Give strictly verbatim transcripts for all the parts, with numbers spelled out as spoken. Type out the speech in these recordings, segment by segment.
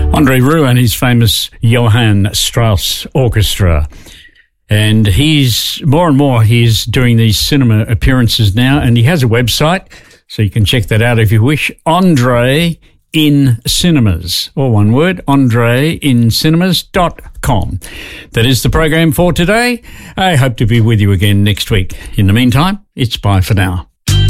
Andre Rieu and his famous Johann Strauss Orchestra. And he's, more and more, he's doing these cinema appearances now, and he has a website, so you can check that out if you wish. Andre in Cinemas, or one word, andre in cinemas dot com. That is the program for today. I hope to be with you again next week. In the meantime, it's bye for now.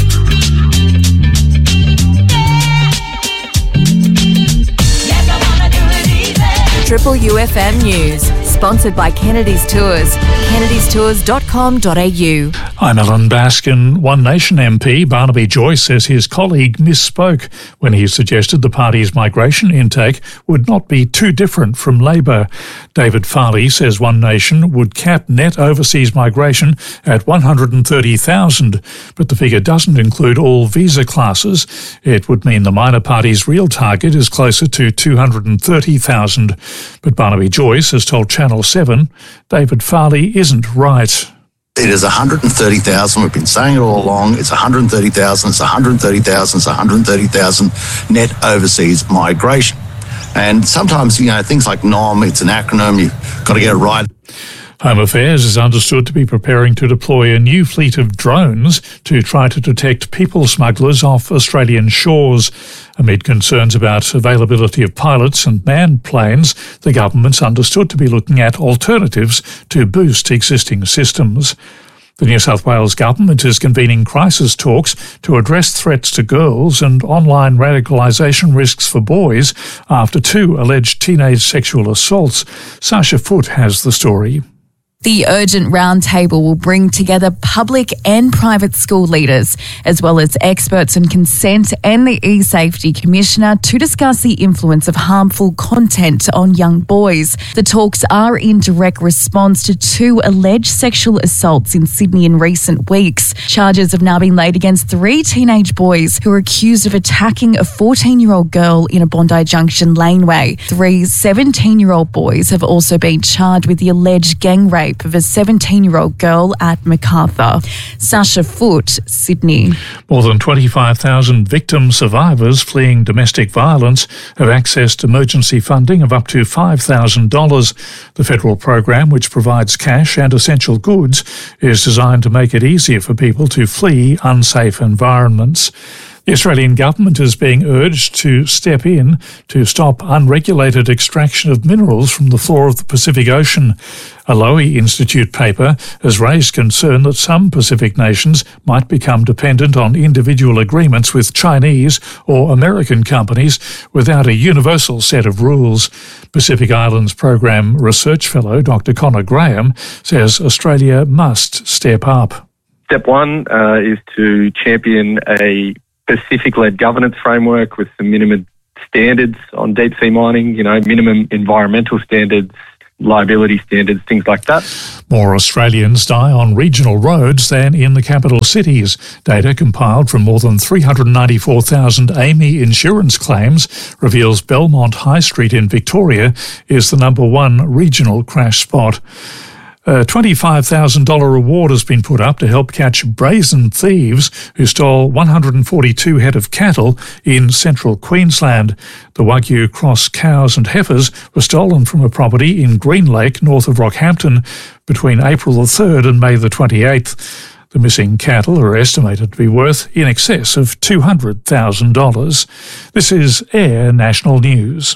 Triple U F M News, sponsored by Kennedy's Tours, kennedys tours dot com dot a u. I'm Alan Baskin. One Nation M P Barnaby Joyce says his colleague misspoke when he suggested the party's migration intake would not be too different from Labor. David Farley says One Nation would cap net overseas migration at one hundred thirty thousand, but the figure doesn't include all visa classes. It would mean the minor party's real target is closer to two hundred thirty thousand. But Barnaby Joyce has told Channel seven David Farley isn't right. It is one hundred thirty thousand. We've been saying it all along. It's one hundred thirty thousand. It's one hundred thirty thousand. It's one hundred thirty thousand net overseas migration. And sometimes, you know, things like N O M, it's an acronym. You've got to get it right. Home Affairs is understood to be preparing to deploy a new fleet of drones to try to detect people smugglers off Australian shores. Amid concerns about availability of pilots and manned planes, the government's understood to be looking at alternatives to boost existing systems. The New South Wales government is convening crisis talks to address threats to girls and online radicalisation risks for boys after two alleged teenage sexual assaults. Sasha Foote has the story. The Urgent Roundtable will bring together public and private school leaders, as well as experts on consent and the E-Safety Commissioner, to discuss the influence of harmful content on young boys. The talks are in direct response to two alleged sexual assaults in Sydney in recent weeks. Charges have now been laid against three teenage boys who are accused of attacking a fourteen-year-old girl in a Bondi Junction laneway. Three seventeen-year-old boys have also been charged with the alleged gang rape of a seventeen-year-old girl at Macarthur. Sasha Foote, Sydney. More than twenty-five thousand victim survivors fleeing domestic violence have accessed emergency funding of up to five thousand dollars. The federal program, which provides cash and essential goods, is designed to make it easier for people to flee unsafe environments. The Australian government is being urged to step in to stop unregulated extraction of minerals from the floor of the Pacific Ocean. A Lowy Institute paper has raised concern that some Pacific nations might become dependent on individual agreements with Chinese or American companies without a universal set of rules. Pacific Islands Program Research Fellow Doctor Connor Graham says Australia must step up. Step one uh, is to champion a Pacific-led governance framework with some minimum standards on deep-sea mining, you know, minimum environmental standards, liability standards, things like that. More Australians die on regional roads than in the capital cities. Data compiled from more than three hundred ninety-four thousand A M I insurance claims reveals Belmont High Street in Victoria is the number one regional crash spot. A twenty-five thousand dollars reward has been put up to help catch brazen thieves who stole one hundred forty-two head of cattle in central Queensland. The Wagyu Cross cows and heifers were stolen from a property in Green Lake, north of Rockhampton, between April the third and May the twenty-eighth. The missing cattle are estimated to be worth in excess of two hundred thousand dollars. This is Air National News.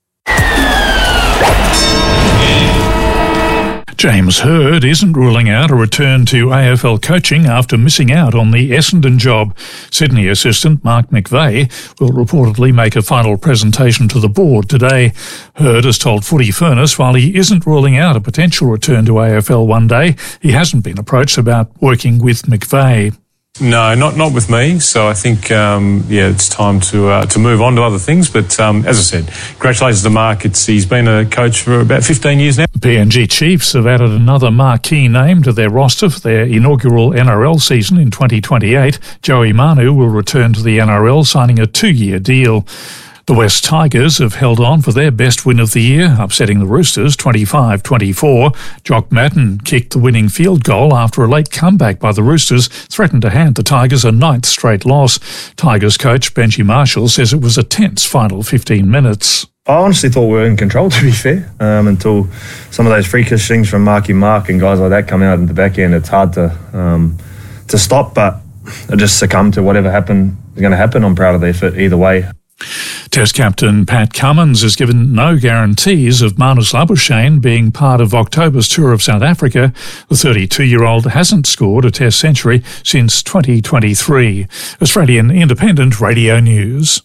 James Hird isn't ruling out a return to A F L coaching after missing out on the Essendon job. Sydney assistant Mark McVeigh will reportedly make a final presentation to the board today. Hird has told Footy Furnace while he isn't ruling out a potential return to A F L one day, he hasn't been approached about working with McVeigh. No, not not with me. So I think, um, yeah, it's time to uh, to move on to other things. But um, as I said, congratulations to Mark. It's, he's been a coach for about fifteen years now. The P N G Chiefs have added another marquee name to their roster for their inaugural N R L season in twenty twenty-eight. Joey Manu will return to the N R L, signing a two-year deal. The West Tigers have held on for their best win of the year, upsetting the Roosters twenty-five twenty-four. Jock Madden kicked the winning field goal after a late comeback by the Roosters threatened to hand the Tigers a ninth straight loss. Tigers coach Benji Marshall says it was a tense final fifteen minutes. I honestly thought we were in control, to be fair, um, until some of those freakish things from Marky Mark and guys like that come out in the back end. It's hard to um, to stop, but I just succumb to whatever happen is going to happen. I'm proud of the effort either way. Test captain Pat Cummins has given no guarantees of Marnus Labuschagne being part of October's tour of South Africa. The thirty-two-year-old hasn't scored a Test century since twenty twenty-three. Australian Independent Radio News.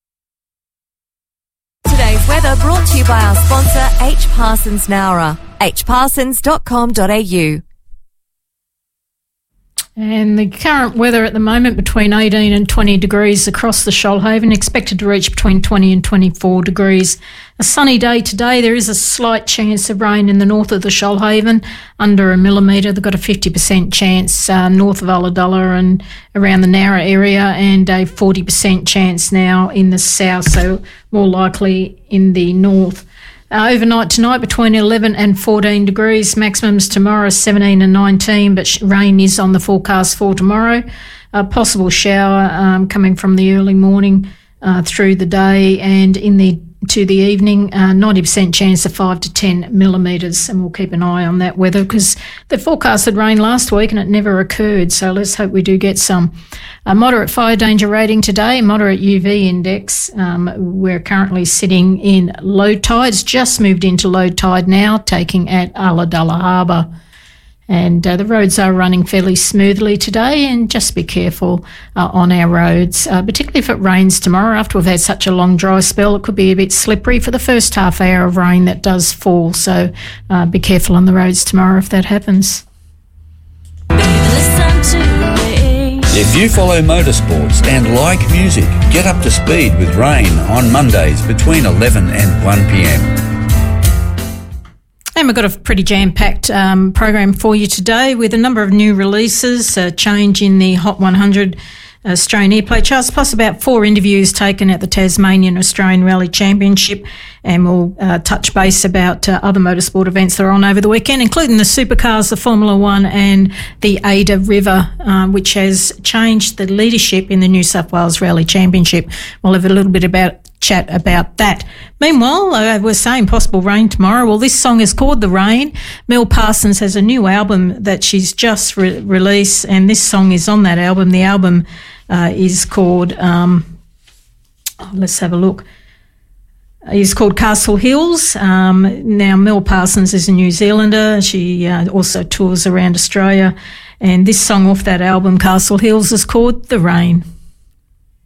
Today's weather brought to you by our sponsor H Parsons Nowra, h parsons dot com dot a u. And the current weather at the moment between eighteen and twenty degrees across the Shoalhaven, expected to reach between twenty and twenty-four degrees. A sunny day today. There is a slight chance of rain in the north of the Shoalhaven, under a millimetre. They've got a fifty percent chance uh, north of Ulladulla and around the Nowra area, and a forty percent chance now in the south, so more likely in the north. Uh, overnight tonight between eleven and fourteen degrees. Maximums tomorrow seventeen and nineteen, but sh- rain is on the forecast for tomorrow. A possible shower um, coming from the early morning uh, through the day and in the to the evening. Uh, ninety percent chance of five to ten millimetres, and we'll keep an eye on that weather because they forecasted rain last week and it never occurred, so let's hope we do get some. A moderate fire danger rating today, moderate U V index. Um, we're currently sitting in low tides, just moved into low tide now, taking at Ulladulla Harbour. And uh, the roads are running fairly smoothly today, and just be careful uh, on our roads, uh, particularly if it rains tomorrow. After we've had such a long dry spell, it could be a bit slippery for the first half hour of rain that does fall, so uh, be careful on the roads tomorrow if that happens. If you follow motorsports and like music, get up to speed with Rain on Mondays between eleven and one p m. And we've got a pretty jam-packed um, program for you today with a number of new releases, a change in the Hot one hundred Australian Airplay charts, plus about four interviews taken at the Tasmanian Australian Rally Championship, and we'll uh, touch base about uh, other motorsport events that are on over the weekend, including the Supercars, the Formula One and the Ada River, uh, which has changed the leadership in the New South Wales Rally Championship. We'll have a little bit about chat about that. Meanwhile, uh, we're saying possible rain tomorrow. Well, this song is called The Rain. Mel Parsons has a new album that she's just re- released, and this song is on that album. The album uh, is called, um, oh, let's have a look. It's called Castle Hills. Um, now, Mel Parsons is a New Zealander. She uh, also tours around Australia, and this song off that album, Castle Hills, is called The Rain.